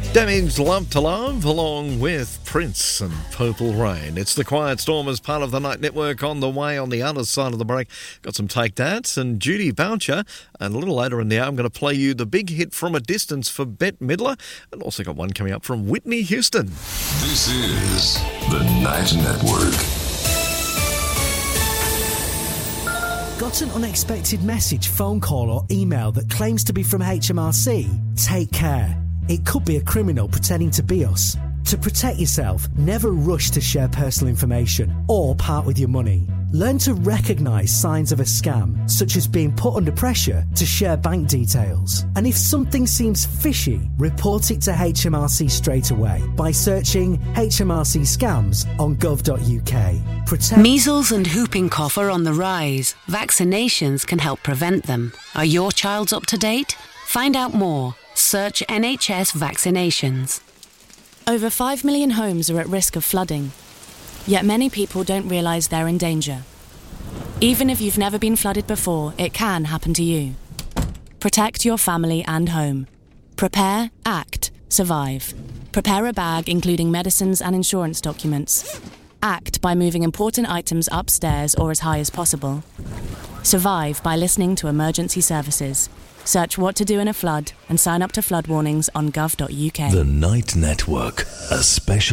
Damaged Love to Love along with Prince and Purple Rain. It's the Quiet Storm as part of the Night Network on the way. On the other side of the break, got some Take That and Judy Boucher. And a little later in the hour, I'm going to play you the big hit From a Distance for Bette Midler. And also got one coming up from Whitney Houston. This is the Night Network. Got an unexpected message, phone call or email that claims to be from HMRC? Take care. It could be a criminal pretending to be us. To protect yourself, never rush to share personal information or part with your money. Learn to recognise signs of a scam, such as being put under pressure to share bank details. And if something seems fishy, report it to HMRC straight away by searching HMRC scams on gov.uk. Protect. Measles and whooping cough are on the rise. Vaccinations can help prevent them. Are your child's up to date? Find out more. Search NHS vaccinations. Over 5 million homes are at risk of flooding. Yet many people don't realise they're in danger. Even if you've never been flooded before, it can happen to you. Protect your family and home. Prepare, act, survive. Prepare a bag including medicines and insurance documents. Act by moving important items upstairs or as high as possible. Survive by listening to emergency services. Search what to do in a flood and sign up to flood warnings on gov.uk. The Night Network, a special